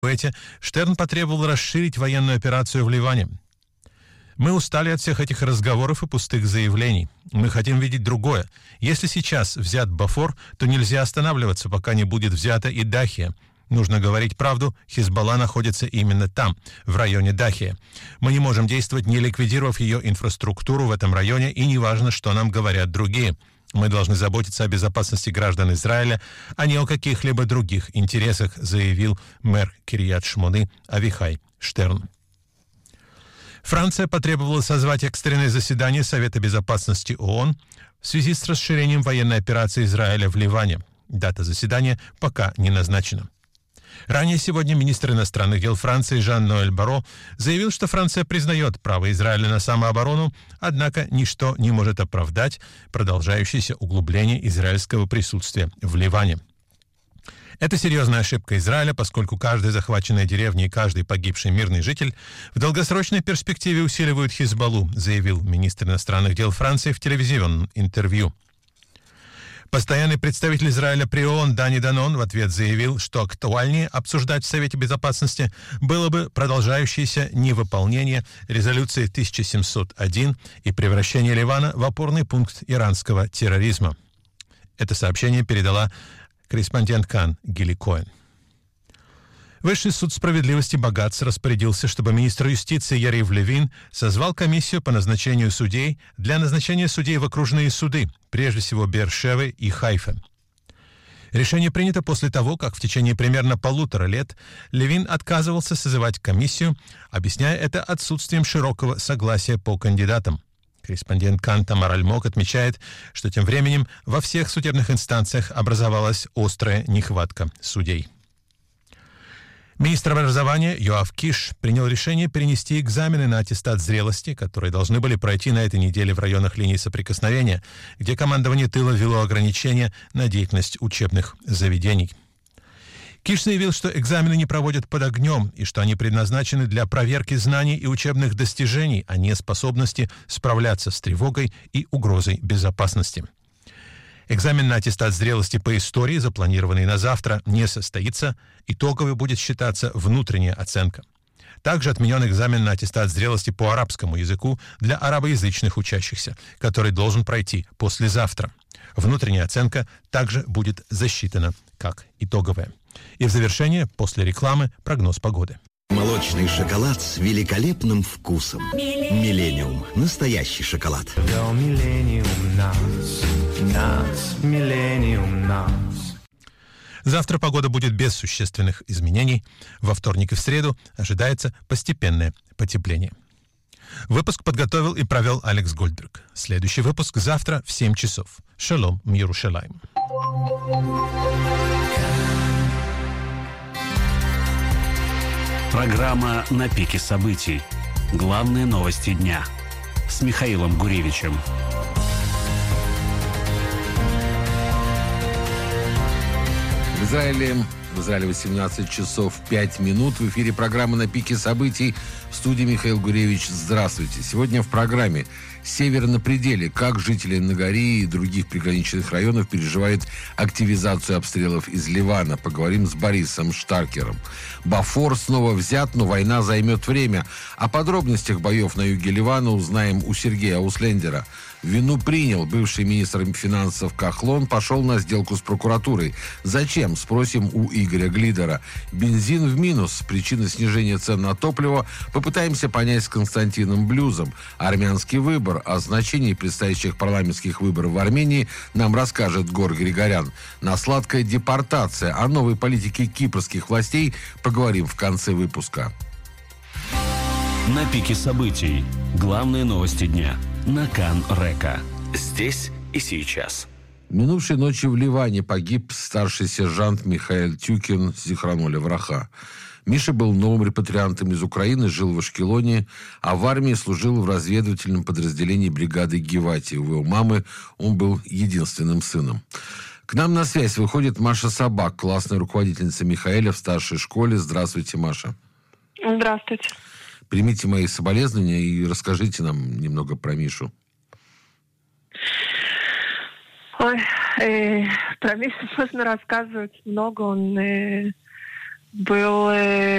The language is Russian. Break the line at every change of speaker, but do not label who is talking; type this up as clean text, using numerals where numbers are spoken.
Штерн потребовал расширить военную операцию в Ливане. Мы устали от всех этих разговоров и пустых заявлений. Мы хотим видеть другое. Если сейчас взят Бофор, то нельзя останавливаться, пока не будет взята и Дахия. Нужно говорить правду, Хизбалла находится именно там, в районе Дахия. Мы не можем действовать, не ликвидировав ее инфраструктуру в этом районе, и неважно, что нам говорят другие. Мы должны заботиться о безопасности граждан Израиля, а не о каких-либо других интересах, заявил мэр Кирьят-Шмоны Авихай Штерн. Франция потребовала созвать экстренное заседание Совета безопасности ООН в связи с расширением военной операции Израиля в Ливане. Дата заседания пока не назначена. Ранее сегодня министр иностранных дел Франции Жан-Ноэль Барро заявил, что Франция признает право Израиля на самооборону, однако ничто не может оправдать продолжающееся углубление израильского присутствия в Ливане. Это серьезная ошибка Израиля, поскольку каждая захваченная деревня и каждый погибший мирный житель в долгосрочной перспективе усиливают Хизбаллу, заявил министр иностранных дел Франции в телевизионном интервью. Постоянный представитель Израиля при ООН Дани Данон в ответ заявил, что актуальнее обсуждать в Совете Безопасности было бы продолжающееся невыполнение резолюции 1701 и превращение Ливана в опорный пункт иранского терроризма. Это сообщение передала корреспондент КАН Гили Коэн. Высший суд справедливости Багац распорядился, чтобы министр юстиции Ярив Левин созвал комиссию по назначению судей для назначения судей в окружные суды, прежде всего Беэр-Шевы и Хайфы. Решение принято после того, как в течение примерно 1,5 лет Левин отказывался созывать комиссию, объясняя это отсутствием широкого согласия по кандидатам. Корреспондент КАН Тамар Альмок отмечает, что тем временем во всех судебных инстанциях образовалась острая нехватка судей. Министр образования Йоав Киш принял решение перенести экзамены на аттестат зрелости, которые должны были пройти на этой неделе в районах линии соприкосновения, где командование тыла ввело ограничения на деятельность учебных заведений. Киш заявил, что экзамены не проводят под огнем и что они предназначены для проверки знаний и учебных достижений, а не способности справляться с тревогой и угрозой безопасности. Экзамен на аттестат зрелости по истории, запланированный на завтра, не состоится. Итоговой будет считаться внутренняя оценка. Также отменен экзамен на аттестат зрелости по арабскому языку для арабоязычных учащихся, который должен пройти послезавтра. Внутренняя оценка также будет засчитана как итоговая. И в завершение, после рекламы, прогноз погоды.
Молочный шоколад с великолепным вкусом. Миллениум. Настоящий шоколад.
Завтра погода будет без существенных изменений. Во вторник и в среду ожидается постепенное потепление. Выпуск подготовил и провел Алекс Гольдберг. Следующий выпуск завтра в 7 часов. Шалом, Иерушалаим.
Программа «На пике событий». Главные новости дня. С Михаилом Гуревичем.
В Израиле 18 часов 5 минут. В эфире программа «На пике событий». В студии Михаил Гуревич. Здравствуйте. Сегодня в программе «Север на пределе». Как жители Нагари и других приграничных районов переживают активизацию обстрелов из Ливана. Поговорим с Борисом Штаркером. Бофор снова взят, но война займет время. О подробностях боев на юге Ливана узнаем у Сергея Ауслендера. Вину принял. Бывший министр финансов Кахлон пошел на сделку с прокуратурой. Зачем? Спросим у Игоря Глидера. Бензин в минус. Причина снижения цен на топливо попытаемся понять с Константином Блюзом. Армянский выбор. О значении предстоящих парламентских выборов в Армении нам расскажет Гор Григорян. На сладкая депортация. О новой политике кипрских властей поговорим в конце выпуска.
На пике событий. Главные новости дня. На Кан-Река. Здесь и сейчас.
Минувшей ночью в Ливане погиб старший сержант Михаил Тюкин, Зихрануля Враха. Миша был новым репатриантом из Украины, жил в Ашкелоне, а в армии служил в разведывательном подразделении бригады Гевати. У его мамы он был единственным сыном. К нам на связь выходит Маша Собак, классная руководительница Михаэля в старшей школе. Здравствуйте, Маша.
Здравствуйте.
Примите мои соболезнования и расскажите нам немного про Мишу.
Про Мишу можно рассказывать много. Он был